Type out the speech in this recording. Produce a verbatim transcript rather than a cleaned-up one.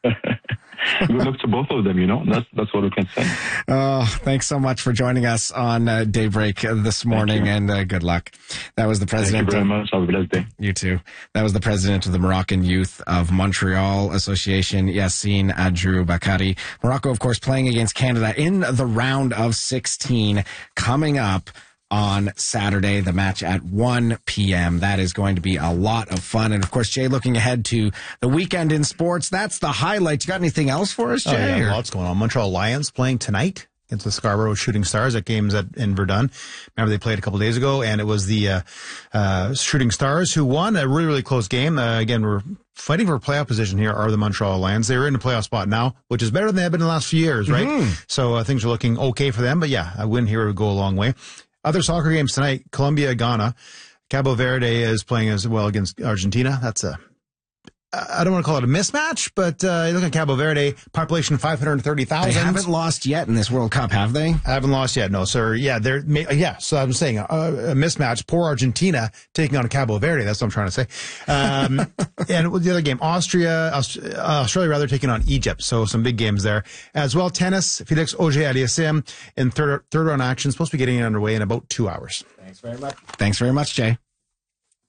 Good luck to both of them, you know. That's that's what we can say. Oh, thanks so much for joining us on uh, Daybreak this morning, and uh, good luck. That was the president. Thank you very of, much. Have a blessed day. You too. That was the president of the Moroccan Youth of Montreal Association, Yassine Adjou Bakari. Morocco, of course, playing against Canada in the round of sixteen coming up on Saturday, the match at one p.m. That is going to be a lot of fun. And, of course, Jay, looking ahead to the weekend in sports, that's the highlight. You got anything else for us, Jay? Oh, yeah, or? lots going on. Montreal Lions playing tonight against the Scarborough Shooting Stars. That game's at, in Verdun. Remember, they played a couple days ago, and it was the uh, uh, Shooting Stars who won a really, really close game. Uh, again, we're fighting for a playoff position here are the Montreal Lions. They're in a playoff spot now, which is better than they have been in the last few years, right? Mm-hmm. So uh, things are looking okay for them. But, yeah, a win here would go a long way. Other soccer games tonight, Colombia, Ghana. Cabo Verde is playing as well against Argentina. That's a, I don't want to call it a mismatch, but uh, you look at Cabo Verde, population five hundred thirty thousand. They haven't lost yet in this World Cup, have they? I haven't lost yet, no, sir. Yeah, they're, yeah, so I'm saying a, a mismatch. Poor Argentina taking on Cabo Verde. That's what I'm trying to say. Um, and the other game, Austria, Aust- Australia rather, taking on Egypt. So some big games there. As well, tennis, Felix Auger-Aliassime in third, third round action. Supposed to be getting it underway in about two hours. Thanks very much. Thanks very much, Jay.